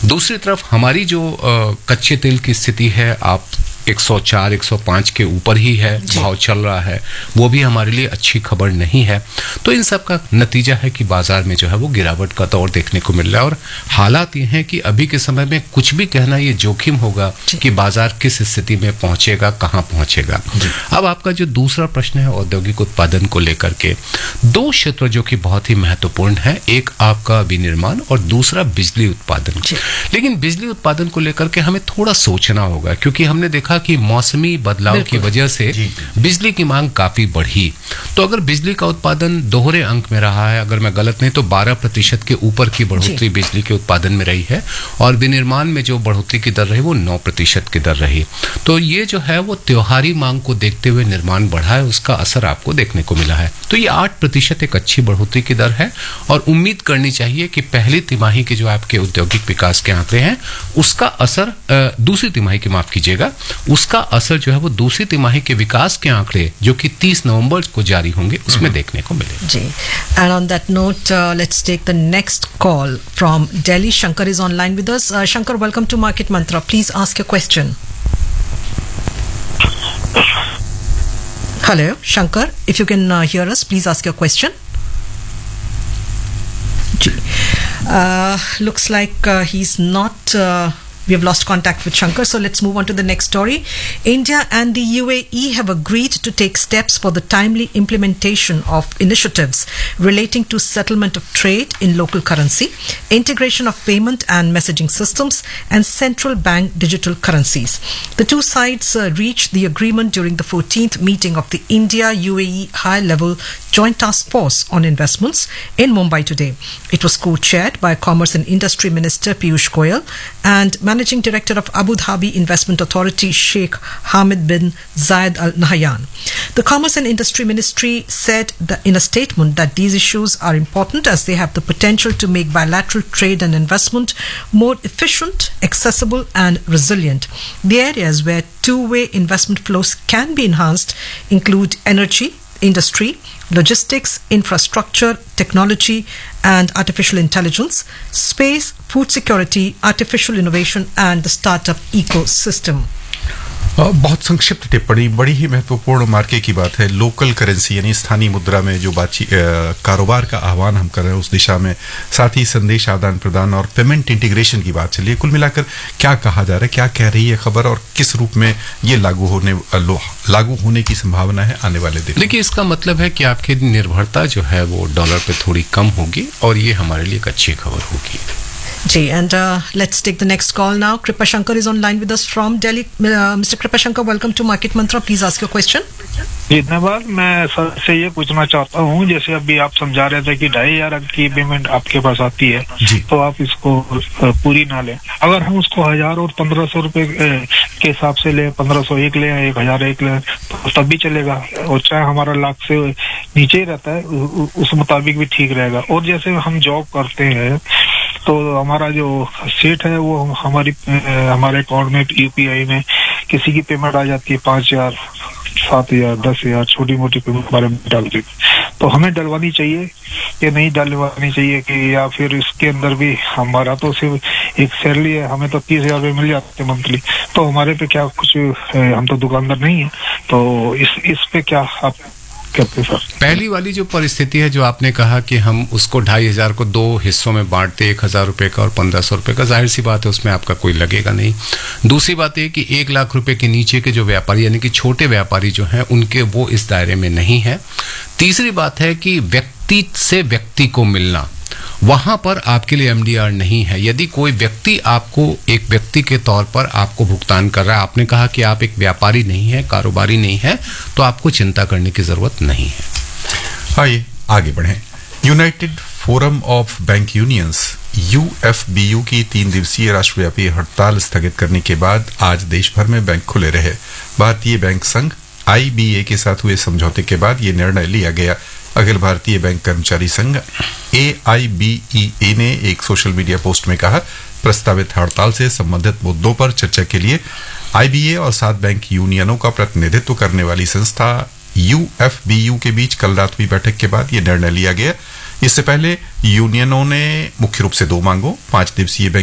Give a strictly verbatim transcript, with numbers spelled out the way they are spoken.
दूसरी तरफ हमारी जो आ, कच्चे तेल की स्थिति है, आप एक सौ चार एक सौ पाँच के ऊपर ही है भाव चल रहा है, वो भी हमारे लिए अच्छी खबर नहीं है। तो इन सब का नतीजा है कि बाजार में जो है वो गिरावट का दौर देखने को मिल रहा है और हालात ये हैं कि अभी के समय में कुछ भी कहना ये जोखिम होगा कि बाजार किस स्थिति में पहुंचेगा, कहां पहुंचेगा। अब आपका जो दूसरा प्रश्न है औद्योगिक उत्पादन को लेकर के, दो क्षेत्र जो कि बहुत ही महत्वपूर्ण है, एक आपका विनिर्माण और दूसरा बिजली उत्पादन। लेकिन बिजली उत्पादन को लेकर के हमें थोड़ा सोचना होगा, क्योंकि हमने देखा कि मौसमी बदलाव की वजह से बिजली की मांग काफी बढ़ी। तो अगर बिजली का उत्पादन दोहरे अंक में रहा है, अगर मैं गलत नहीं तो बारह प्रतिशत के ऊपर की बढ़ोतरी बिजली के उत्पादन में रही है, और विनिर्माण में जो बढ़ोतरी की दर रही वो नौ प्रतिशत की दर रही। तो ये जो है वो त्योहारी मांग को देखते हुए निर्माण बढ़ा है, उसका असर आपको देखने को मिला है। तो ये आठ प्रतिशत एक अच्छी बढ़ोतरी की दर है, और उम्मीद करनी चाहिए कि पहली तिमाही के जो आपके औद्योगिक विकास के आंकड़े हैं उसका असर, दूसरी तिमाही की माफ कीजिएगा, उसका असर जो है वो दूसरी तिमाही के विकास के आंकड़े जो कि तीस नवंबर को जारी होंगे उसमें देखने को मिले। जी, and on that note let's take the next call from Delhi. Shankar is online with us. Shankar, welcome to market Mantra. Please ask your question. Hello Shankar, if you can hear us, please ask your question. Ji, looks like uh, he's not uh, we have lost contact with Shankar, so let's move on to the next story. India and the U A E have agreed to take steps for the timely implementation of initiatives relating to settlement of trade in local currency, integration of payment and messaging systems, and central bank digital currencies. The two sides uh, reached the agreement during the fourteenth meeting of the India-U A E high-level Joint Task Force on Investments in Mumbai today. It was co-chaired by Commerce and Industry Minister Piyush Goyal and Managing Director of Abu Dhabi Investment Authority Sheikh Hamid bin Zayed Al Nahyan. The Commerce and Industry Ministry said that in a statement that these issues are important as they have the potential to make bilateral trade and investment more efficient, accessible and resilient. The areas where two-way investment flows can be enhanced include energy, industry, logistics, infrastructure, technology and artificial intelligence, space, food security, artificial innovation and the startup ecosystem. बहुत संक्षिप्त टिप्पणी, बड़ी ही महत्वपूर्ण मार्के की बात है। Local currency यानी स्थानीय मुद्रा में जो बातचीत कारोबार का आह्वान हम कर रहे हैं उस दिशा में, साथ ही संदेश आदान प्रदान और पेमेंट इंटीग्रेशन की बात चलिए। कुल मिलाकर क्या कहा जा रहा है, क्या कह रही है खबर और किस रूप में ये लागू होने लागू होने की संभावना है आने वाले दिन? देखिए, इसका मतलब है कि आपकी निर्भरता जो है वो डॉलर पे थोड़ी कम होगी और ये हमारे लिए एक अच्छी खबर होगी। Ji, and uh, let's take the next call now. Kripa Shankar is online with us from Delhi. Uh, Mister Kripa Shankar, welcome to Market Mantra. Please ask your question. जी, धन्यवाद। मैं सर से ये पूछना चाहता हूँ, जैसे अभी आप समझा रहे थे कि ढाई हजार अंक की पेमेंट आपके पास आती है तो आप इसको पूरी ना लें। अगर हम उसको हजार और पंद्रह सौ रुपए के हिसाब से लें, पंद्रह सौ एक लें, एक हजार एक लें, तो तब भी चलेगा, और चाहे हमारा लाख से नीचे ही रहता है उस मुताबिक भी ठीक रहेगा। और जैसे हम जॉब करते हैं तो हमारा जो सेट है वो हमारी हमारे अकाउंट में यूपीआई में किसी की पेमेंट आ जाती है पांच हजार, सात हजार, दस हजार, छोटी मोटी पेमेंट हमारे में डालते, तो हमें डलवानी चाहिए या नहीं डलवानी चाहिए कि, या फिर इसके अंदर भी हमारा तो सिर्फ एक सैलरी है, हमें तो तीस हजार रुपये मिल जाते हैं मंथली, तो हमारे पे क्या कुछ, हम तो दुकानदार नहीं है, तो इस इस पे क्या आप पहली वाली जो परिस्थिति है जो आपने कहा कि हम उसको ढाई हजार को दो हिस्सों में बांटते, एक हजार रुपए का और पंद्रह सौ रुपए का, जाहिर सी बात है उसमें आपका कोई लगेगा नहीं। दूसरी बात है कि एक लाख रुपए के नीचे के जो व्यापारी यानी कि छोटे व्यापारी जो हैं उनके वो इस दायरे में नहीं है। तीसरी बात है कि व्यक्ति से व्यक्ति को मिलना, वहां पर आपके लिए एमडीआर नहीं है। यदि कोई व्यक्ति आपको एक व्यक्ति के तौर पर आपको भुगतान कर रहा है, आपने कहा कि आप एक व्यापारी नहीं है, कारोबारी नहीं है, तो आपको चिंता करने की जरूरत नहीं है। आइए आगे बढ़ें। United forum of bank unions UFBU की तीन दिवसीय राष्ट्रव्यापी हड़ताल स्थगित करने के बाद आज देश भर में बैंक खुले रहे। भारतीय बैंक संघ आईबीए के साथ हुए समझौते के बाद ये निर्णय लिया गया। अखिल भारतीय बैंक कर्मचारी संघ एआईबीईए ने एक सोशल मीडिया पोस्ट में कहा, प्रस्तावित हड़ताल से संबंधित मुद्दों पर चर्चा के लिए आईबीए और सात बैंक यूनियनों का प्रतिनिधित्व करने वाली संस्था यूएफबीयू के बीच कल रात हुई बैठक के बाद यह निर्णय लिया गया। इससे पहले यूनियनों ने मुख्य रूप से दो मांगों, पांच दिवसीय